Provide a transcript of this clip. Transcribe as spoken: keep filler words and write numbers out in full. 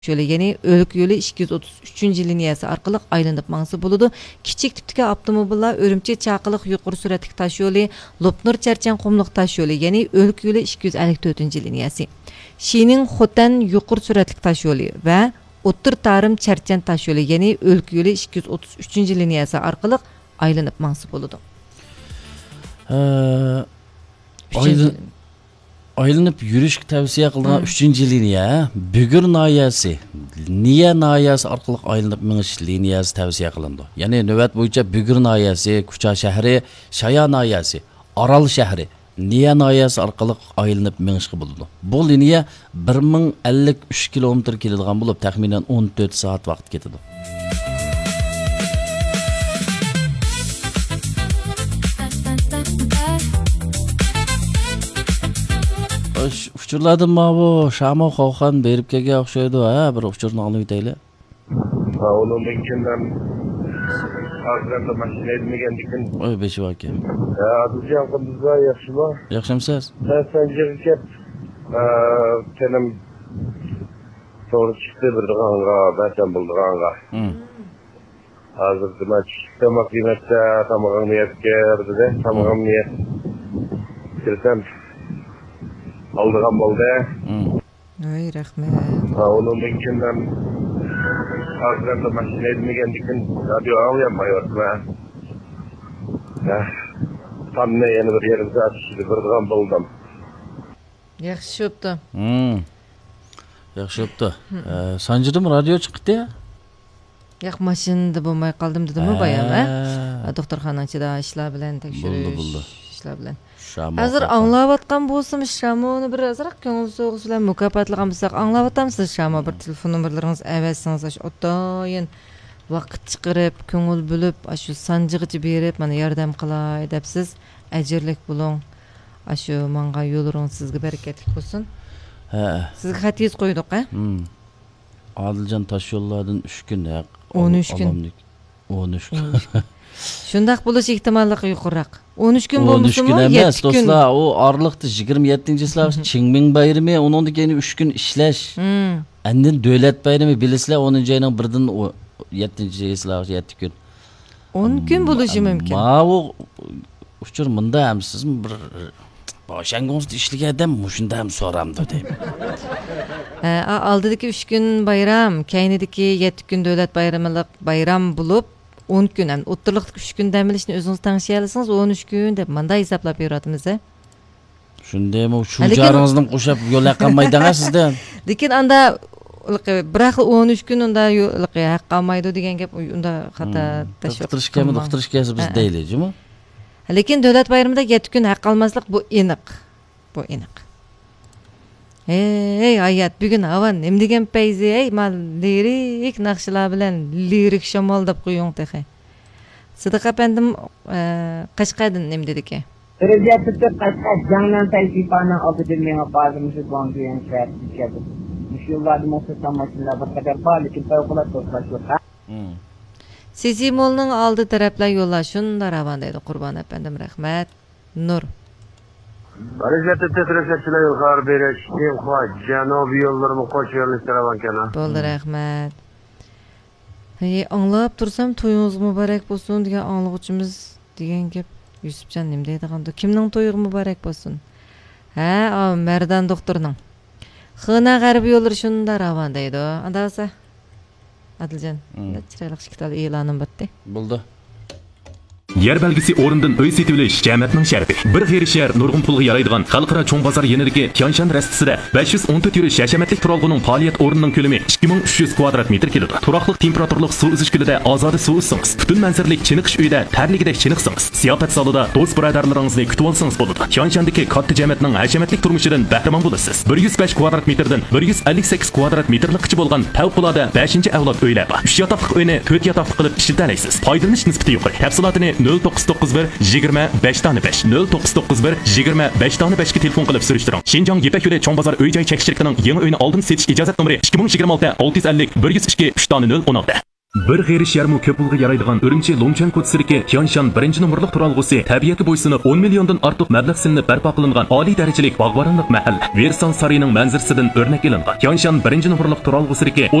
Şöyle yeni Ölük yolu ikki yuz o'ttiz uchinchi liniyasi orqali aylanib mangsa bo'ladi. Kichik tipdagi avtomobillar Örümçek chaqiliq yuqori sur'atli tosh yo'li, Lopnur Charchan qumliq tosh yo'li, ya'ni Ölük yolu ikki yuz ellik to'rtinchi liniyasi. Shining Xotan yuqori sur'atli tosh yo'li va O'ttir Tarim Charchan tosh yo'li, ya'ni Ölük yolu ikki yuz o'ttiz uchinchi liniyasi orqali aylanib mangsa bo'ladi. Aylanıp yürüyüş tavsiye kılınan üçüncü liniya Bügür nayası, Niye nayası arkalık aylanıp miniş liniyası tavsiye kılındı. Yani nöbet boyunca Bügür nayası, Kucha şehri, Şaya nayası, Aral şehri, Niye nayası arkalık aylanıp miniş bulundu. Bu liniya bir ming ellik uch kilometr keladigan bulup tahminen o'n to'rt saat vaqt ketadi. Uçurladım mı bu? Şamo Xo'xan berib kelgan o'xshaydi, ha, bir uçurni olib o'taylik. Ha, onun ikinden Azranda mashina edmegendikin. Oy, beshi aka. Ha, adıcan qildizlar, yaxshimi? Yaxshimisiz? Ben sanjirga ket. Senim to'g'ri chiqdi bildirganga, barcham bildirganga. Hozir nima chiqdi makinatda tamog'imni yeb keldi, tamog'imni yeb. Kirsam aldığım oldu. Ay rahmet. Ha, onun ikinden Azranda mashina edmegendikin radyo almayapmayapti ben. Ha, tam ne yeni bir yerim saat ishida birdigan bo'ldim. Yaxshi bo'pti. Hmm. Yaxshi bo'pti. Sanjidim radio chiqdi ya? Yo'q, mashinada bo'lmay qoldim dedim-mi bayam, ha? Doktorxonaning ichida ishlar bilan tekshirish. Bo'ldi, bo'ldi. İşler bilan. Hozir anglayotgan bo'lsam, Shamoni bir azroq ko'ngil so'g'isi bilan mukofotlagan bo'lsak, anglayotamiz Shamo bir telefon nomerlaringiz avaysangiz, o'toyin vaqt chiqarib, ko'ngil bo'lib, shu sanjig'ichi berib, mana yordam qilay debsiz, ajrlik bo'ling. Shu menga yo'llaringiz sizga barakatli bo'lsin. Ha. Sizga xat yuz qo'ydik, ha? Hmm. Adiljon Toshyo'llardan uch kun haq. o'n uch kun. o'n uch kun. Shundaq bo'lish ehtimolligi yuqoriroq. o'n uch kun bo'lmasa, bo'lsa, emas, do'stlar, u orliqda yigirma yettinchi yillar Qingming bayrami, undan keyin uch kun ishlash. Endi davlat bayrami bilasizlar, o'ninchi oyning biridan yettinchi yillar yetti kun. o'n kun bo'lishi mumkin. Ma u uchur munda ham siz bir boshangizda ishlagan shunda ham so'ramdi deyman. Ha, oldidagi uch kun bayram, keyinidagi yetti kun davlat bayramilik bayram bo'lib o'n kun, yani o'ttirliqdagi uch kun dam olishni o'zingiz tanishay olsangiz o'n uch kun deb manda hisoblab beryapmiz. Shundaymi, shu jaringizni qo'shib yo'l qolmaydi-a sizdan. Lekin anda biroq o'n uch kun unda yo'l haq qolmaydi degan gap unda xato tashviq qilishgami, do'xtirishgami biz deylik-mi? Lekin davlat bayramida yetti kun haq qolmaslik bu aniq. Bu aniq. Ey hayat, bugun havo nima degan payzi, ey mal lirik naqshlar bilan lirik shamol deb qo'ying texe. Sadiq apandim Qashqardan nima dediki? Prezidentlikka Qashqar Janglan Tayfipaning oldida menga ba'zi musulmon deganlar chiqadi. Mushullarni musulmon mashinalar bir qadar bor, lekin favqulodda to'plash yo'q. Sizimolning oldi taraflar yo'llar shunda ravon deydi Qurbon apandim, rahmat. Nur. Hareketi titreşetçiler yukarı beri çıkayım koy. Canubi yollarımı koç yerleştiremem kana. Bo'ldi, rahmat. Hey, anlab tursam to'yingiz muborak bo'lsin degan anglag'uchimiz degan gap Yusufjon nima deydiganda, kimning to'yi muborak bo'lsin? Ha, Mardan doktorning. Xina g'arbi yo'llari shunda ravon deydi. Andasa. Adiljon, chiroyli kitab e'lonim bitdi. Bo'ldi. Yer belgisi o'rindan uy setib olish jamoatning sharafi. Bir xeyri shahar nurg'un pulga yaraydigan xalqaro cho'ng bozor yanidagi Tyanshan rastasida besh yuz o'n to'rt yurish hashamatlik turalg'uning faoliyat o'rnining ko'lami ikki ming uch yuz kvadrat metr keladi. Turaqliq temperaturlik suv izish ko'lida ozoda suv ichsangiz, butun manzaralik chiniqish uyida tarligidek chiniqsangiz, ziyofat zalida do'st birodarlaringizni kutib olsangiz bo'ladi. Tyanshandagi katta jamoatning hashamatlik turmushidan bahramand bo'lasiz. bir yuz besh kvadrat metrdan bir yuz ellik sakkiz kvadrat metrlikcha bo'lgan favqulodda beshinchi avlod uylar bor. uch yotoqli uyni to'rt yotoqli qilib ishlatalaysiz. Foydalanish nisbati yuqori. Tafsilotini nol to'qqiz to'qqiz bir yigirma besh besh nol to'qqiz to'qqiz bir yigirma besh besh ga telefon qilib surishtiring. Shinjong Yepak yo'li cho'ng bozor uy-joy chekish shirkatining yangi uyini oldin setish ijozat nomeri ikki ming yigirma olti olti yuz ellik bir yuz ikki uch nol o'n olti. Bir g'eri sharmu ko'p pulga yaraydigan Urumchi Longchan ko'tsirki Tianshan birinchi nomerlik turalg'usi tabiatga bo'ysunib o'n milliondan ortiq mablag' silinib barpo qilingan oliy darajalik bog'boronlik mahal Versan sarining manzarasidan o'rnak ilingan. Tianshan birinchi nomerlik turalg'usidagi